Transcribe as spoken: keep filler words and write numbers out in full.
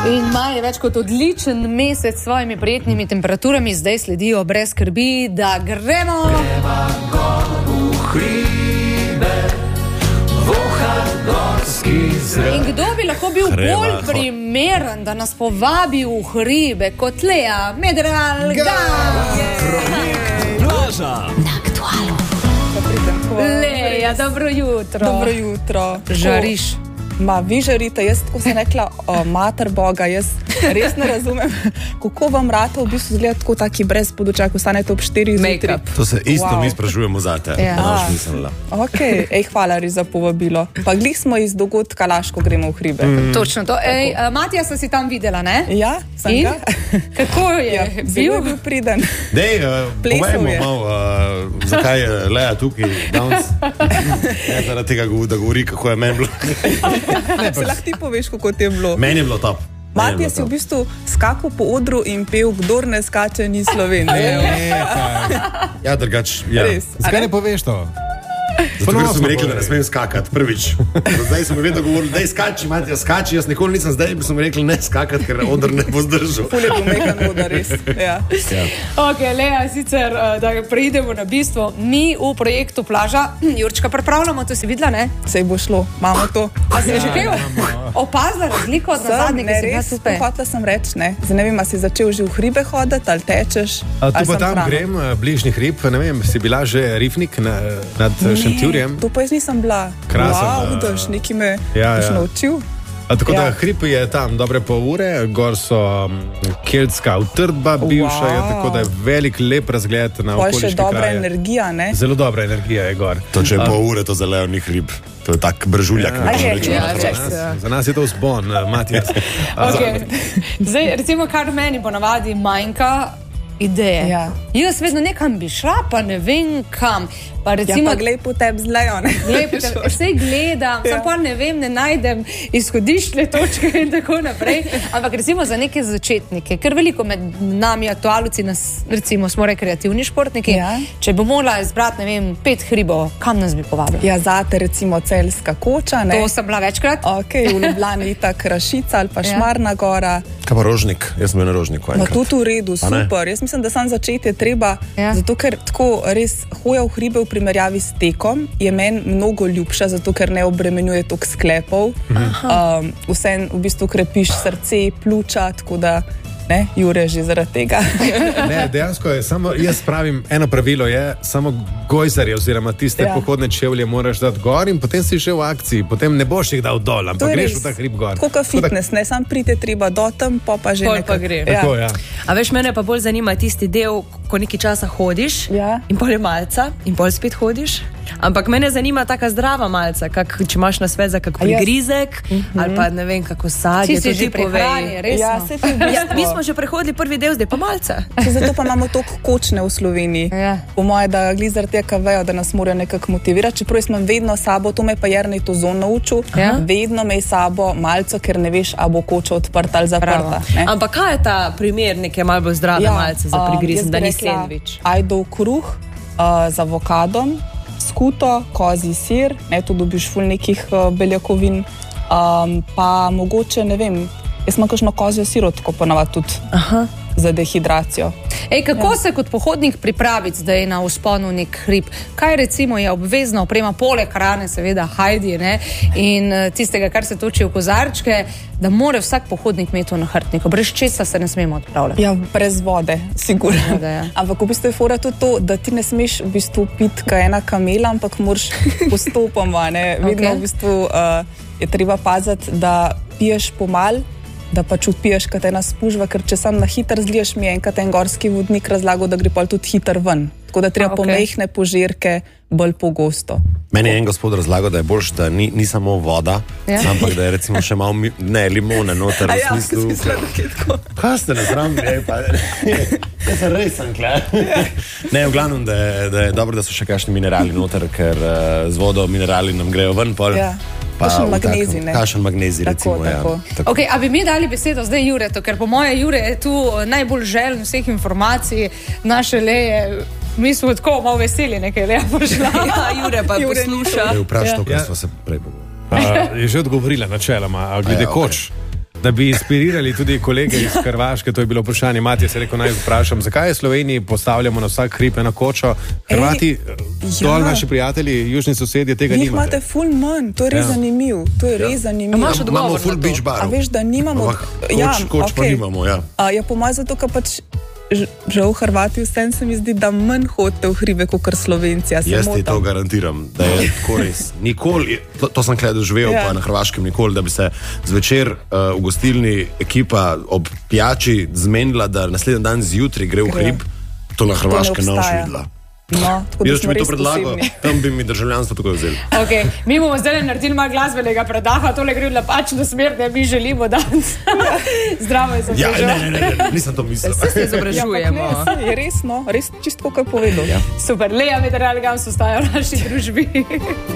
In maj je več kot odličen mesec s svojimi prijetnimi temperaturami, zdaj sledijo brez skrbi, da gremo. Greva gor v hribe, voha gorski zrak. In kdo bi lahko bil Greva, bolj primeren, da nas povabi v hribe kot Lea Medralga? Plaža. Na Aktualu. Lea, dobro jutro. Dobro jutro. Žariš. Ma, vi žarite, jaz tako sem rekla, o, mater Boga, jaz res ne razumem, kako vam rata v bistvu zgleda tako taki brez podočak, ostanete ob štirih zjutraj. To se isto Wow. mi sprašujemo zate. Ja. Naš mislila. Ok, ej, hvala res za povabilo. Pa glih smo iz dogodka Laško gremo v hribe. Mm. Točno to. Ej, uh, Matija sta si tam videla, ne? Ja, sem In? ga. Kako je Ja, bil? zelo je bil priden. Dej, uh, Plesal povejmo je. malo, uh, zakaj je Lea tukaj danes. Ne zaradi tega, da govori, kako je meni bilo. Se lahko ti poveš, kako ti je bilo? Meni je bilo top. Matija si v bistvu skakal po odru in pel, kdor ne skače, ni Slovenije. Ja, drugač, ja. Res. A Zakaj ne? ne poveš to? Zato, ker so Ponosno mi rekli, da ne povej. smem skakati, prvič. Zdaj so mi vedno govorili, daj skači, Matija, skači. Jaz nikoli nisem, zdaj bi so mi rekli, ne skakati, ker odr ne bo zdržal. Ful je bil mekan voda, res. Ja. Ok, Lea, sicer, uh, da preidemo na bistvo, mi v projektu Plaža, Jurčka, pripravljamo, to si videla, ne? Sej bo šlo, imamo to. A si že kaj opazila razliko od Sem, zadnje, ne, ki si bila res, super? hotela sem reči, ne. Zdaj ne vem, a si začel že v hribe hoditi, ali tečeš, A tu ali pa sem tam hrana. grem, eh, bližnji hrib, ne vem, si bila že rifnik na, nad ne, Šentjurjem? To pa jaz nisem bila. Krasen, Wow, eh, daš, neki me ja, boš ja. naučil. A tako da Ja. hrib je tam dobre pol ure, gor so um, keltska utrdba, bivša je, Wow. tako da je velik, lep razgled na Pol še okoliške dobra kraje. energija, ne? Zelo dobra energija je gor. To, če je pol ure, to za Leo ni hrib. To je tak bržuljak. Ja. ne A je? rečemo Ja, na čez. Hrvaškem. Za nas, za nas je to vzpon, eh, Matijas. Okay. Zdaj, recimo, kar meni ponavadi manjka, ideje. Ja. Jaz vedno nekam bi šla, pa ne vem kam. Pa Ja, recimo, pa glej po tebi zlejo, ne? vse gledam, ja. Sam pa ne vem, ne najdem izhodiščne točke in tako naprej. Ampak recimo za neke začetnike, ker veliko med nami aktualci, nas, recimo smo rekreativni športniki, Ja. če bo morala izbrati, ne vem, pet hribov, kam nas bi povabili? Ja, zate recimo Celjska koča, ne? To sem bila večkrat. Ok, v Ljubljani itak Rašica ali pa Ja. Šmarna gora. Kaj pa Rožnik? Jaz sem bil na Rožniku No, enkrat. tudi v redu, A ne? super. Jaz mislim, da sam začeti je treba, Ja. zato ker tako res hoja v hribe v primerjavi s tekom je meni mnogo ljubša, zato ker ne obremenjuje toliko sklepov. Um, vse v bistvu krepiš srce, pljuča, tako da ne, Jure že zaradi tega. Ne, dejansko je samo, jaz pravim, eno pravilo je, samo gojzarje oziroma tiste Ja. ja. pohodne čevlje moraš dati gor in potem si še v akciji, potem ne boš jih dal dol, To ampak je greš res. v ta hrib gor. Tako kot fitness, ne, sam pride treba do tam, pa pa že Pol nekako. pa gre. Ja. Tako, ja. A veš, mene pa bolj zanima tisti del, ko nekaj časa hodiš Ja. in pol je malca in pol spet hodiš. Ampak mene zanima taka zdrava malca, kak, če imaš na svet za kak A jaz- prigrizek mm-hmm. ali pa ne vem, kako sadje. Ti si to že ti pri povej. hrani, resno. Ja, se ti v Ja, bistvu. mi smo že prehodili prvi del, zdaj pa malce. Saj zato pa imamo toliko kočne v Sloveniji. Ja. Po moje, da glizar tega vejo, da nas morajo nekako motivirati. Čeprav jaz imam vedno s sabo, to me je pa Jernej to zon naučil, Ja. vedno me je s sabo malco, ker ne veš, a bo koča odprta ali zaprta. Ne? Ampak kaj je ta primer neke malo bolj zdrave ja, malce za um, prigrizen, jaz da bi ni rekla, sendvič? Ajdov kruh uh, z avokadom, skuto, kozji sir, ne, tu dobiš ful nekih uh, beljakovin, um, pa mogoče, ne vem, jaz imam kakšno kozjo sirotko ponavadi tudi. Aha. Za dehidracijo. Ej, kako ja. se kot pohodnik pripraviti zdaj na vzponu nek hrib? Kaj recimo je obvezna oprema, poleg hrane, seveda, hajdi, ne? In uh, tistega, kar se toči v kozarčke, da mora vsak pohodnik imeti to na hrbtniku. Brez česa se ne smemo odpravljati. Ja, brez vode, sigurno. Vode, ja. Ampak v bistvu je fora tudi to, da ti ne smeš v bistvu piti kot ena kamela, ampak moraš postopoma. Ne? Vedno Ok. v bistvu uh, je treba paziti, da piješ pomal, da pač upiješ kot ena spužva, ker če sam na hiter zliješ, mi je enkrat en gorski vodnik razlagal, da gre pol tudi hiter ven. Tako da treba A, okay. pomehne požirke bolj pogosto. Meni je en gospod razlagal, da je boljš, da ni, ni samo voda, Ja. ja. ampak da je recimo še malo mi, ne, limone noter v smislu. Kaj ste ne zram, ne, pa jaz sem res sem kle. Ne, v glavnem, da je, da je dobro, da so še kakšni minerali noter, ker uh, z vodo minerali nam grejo ven pol. Ja. Pa Kakšen v magnezij, takem- ne? Kakšen magnezij, Tako, recimo. tako. Ja. Tako. Okay, a bi mi dali besedo zdaj Juretu, ker po moje Jure je tu najbolj željen vseh informacij naše Leje. Mi smo tako malo veseli, nekaj Leja pošla. Ja, Jure pa Jure posluša. Ej, Vprašaj to, Ja. kar smo se prej pogovorili. Uh, je že odgovorila načeloma, a glede Ja, ja, ok. okay. koč. da bi inspirirali tudi kolege iz Hrvaške, to je bilo vprašanje. Matija se je rekel, naj vprašam, zakaj v Sloveniji postavljamo na vsak hrib eno kočo? Hrvati, dol ja. naši prijatelji, južni sosedje, tega Njih nimate. imate ful manj, to je res Ja. zanimiv. To je res zanimiv. Imaš odgovor Imamo full na to? beach bar. A veš, da nimamo... Koč, koč pa nimamo, ja. A, ja, po mojem zato, ker pač ž- žal Hrvati vsem se mi zdi, da manj hodite v hribe, kot kar Slovenci. Ja, se Jaz ti motam. to garantiram, da je tako res. Nikoli, to, to sem kle doživel, Ja. pa na Hrvaškem nikoli, da bi se zvečer uh, v gostilni ekipa ob pijači zmenila, da naslednji dan zjutraj gre v Gre. hrib. To na Hrvaškem ne boš obstaja. videla. No, tako da Jaz, če smo bi to res predlagal, posebni. tam bi mi državljanstvo tako vzeli. Okay. Mi bomo zdaj naredili malo glasbenega predaha, tole gre v napačno smer, da mi želimo danes. Zdravo je Ja, zaprežal. ne, ne, ne, ne, nisem to mislil. Vse se izobražujemo. Ja, ampak ne, saj je res, no, res čisto, kot je povedal. Ja. Super, Lea Meteoralgam so staja v naši družbi.